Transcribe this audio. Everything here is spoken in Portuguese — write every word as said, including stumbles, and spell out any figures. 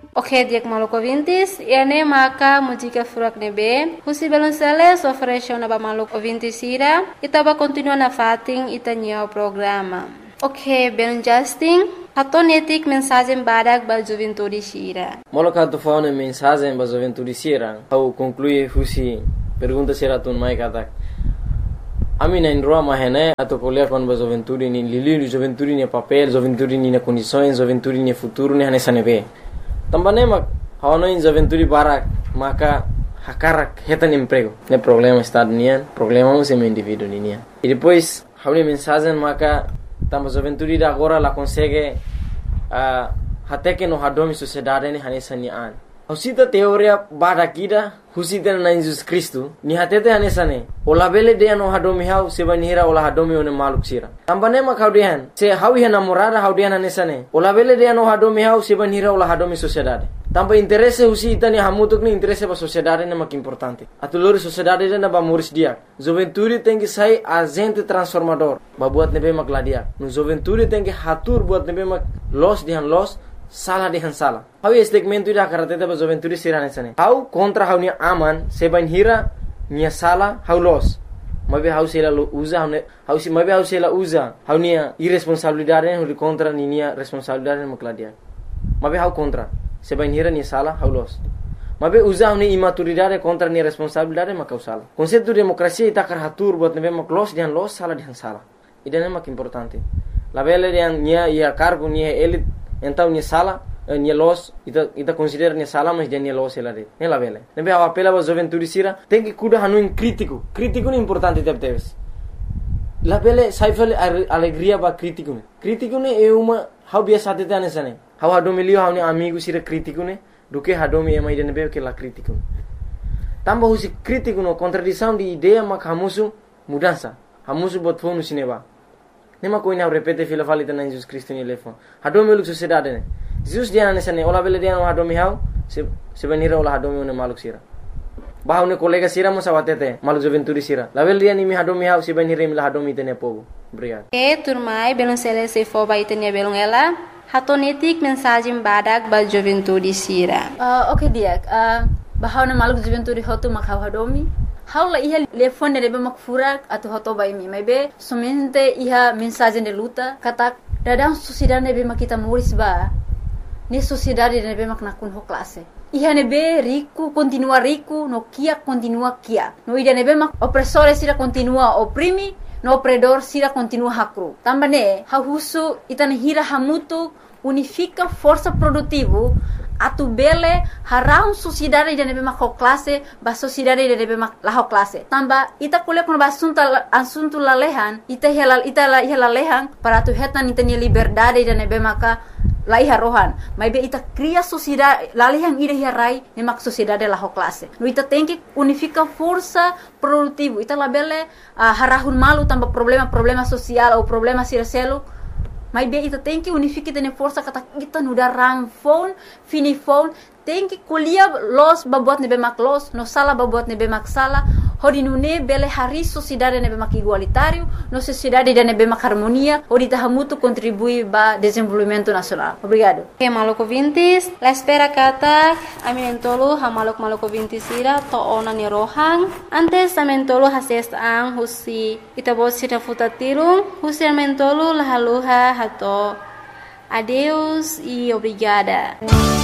Ok, diak maluco vintis, ene maka mujika furak nebe, husi belum sele sofresho na ba maluco vintis ira, itaba continua na fating itanyo programa. Ok, belum Justin, hato netik mensagem badak ba juventude sira. Moloka tu faune mensagem ba juventude sira, au conclui husi pergunta sira tun mai katak. Ami na indroa mahene atau kuliah kon ba juventude ni lili juventude ni papel, juventude ni na condições, juventude ni futuro ni hanesa nebe. Tambane mak hawana in juventude barak maka hakarak hetan emprego. Ne problema estado nian, problema um sem indivíduo nian. E depois hauni mensagem maka tamba juventude da agora la consegue uh, até que no hadomi sociedade ni hanesa ni an. Husita teoria bada kida husita na Jesus Cristo ni hatete hanesa ne. Ola bele de no hadomi hau seba nihira ola hadomi one maluk sira. Tambane mak haudian se hawi hana morada haudian hanesa ne. Ola bele de no hadomi hau seba nihira ola hadomi sociedade. Tamba interesse husita ni hamutuk ni interesse ba sociedade na mak importante. Atulori sociedade na ba moris dia. Juventude tem que sai agente transformador. Ba buat nebe mak ladia. No juventude tem que hatur buat nebe mak los dihan los salah dihan salah. Hau segmento ida karateta ba juventude sirane sane. Hau kontra hau ni aman seban hira nia salah hau los. Mabe hau sela lo usa hau hau si mabe hau sela usa hau nia irresponsabilidade hau kontra ni nia responsabilidade mak ladia. Mabe hau kontra seban hira nia salah hau los. Mabe usa hau ni imaturidade kontra nia responsabilidade mak hau salah. Konsepto demokrasia ita karatur buat nebe mak los dihan los salah dihan salah. Ida mak importante. La bele dihan nia ia cargo nia elit então ni sala ni los ita ita considera ni sala mas dia ni los ela de ela vele nebe a apela ba juventude sira tem que cuidar hanu in crítico crítico ni importante tep teves la vele saifel alegria ba crítico ne crítico ne é uma how biasa tete anesane how hadomilio how ni amigo sira crítico ne do que hadomi é mais de nebe que la crítico tamba husi crítico no contradição de ideia mak hamusu mudança hamusu bot fonu sineba nema koina repete fila falita na Jesus Cristo ni lefon hadomi luk sociedade ne Jesus dia na sane ola bele dia no hadomi hau se se benira ola hadomi ne maluk sira bahau ne kolega sira mo sawatete maluk juventude sira la bele dia ni mi hadomi hau se benira mi la hadomi tene pogo obrigado e turmai belum sele se fo ba itenia belum ela hatonetik mensagem badak ba juventude sira uh, okay dia uh, bahau ne maluk juventude hotu makau hadomi haula iha telefone de mak furak atau hoto bai mi maybe somente iha mensagem de luta kata dadang sociedade nebe mak kita muris ba ni sociedade nebe mak nakun ho classe iha nebe rico continua rico no kia continua kia no ida nebe mak opressore sira continua oprimi no opredor sira continua hakru tambane ha husu itane hira hamutu unifica força produtivo atu bele harau sociedade de nebe mak classe ba sociedade de nebe mak la classe tamba ita kule kun basunta asunto lalehan ita helal ita la helalehan para tu hetan ita ni liberdade de nebe maka la iha rohan mai be ita cria sociedade lalehan ida hirai ne mak sociedade la classe no ita tem que unifica força produtivo ita la bele uh, harahun malu tamba problema problema social ou problema siraselo mas bem, ita tem que unificar tene força kata kita nuda rang phone, fini phone, tem que colher los babuat nebe mak los, no sala babuat nebe mak sala, hodi nune bele hari sociedade nebe mak igualitário, no sociedade de nebe mak harmonia, hodi tahamutu contribui ba desenvolvimento nacional. Obrigado. Ok, maluco vintis, la espera kata, aminentolo ha maluk maluco vintis ira to ona ni rohang, antes amentolo hases ang husi itabo sira futatirung, husi amentolo lahaluha hato. Adeus e obrigada.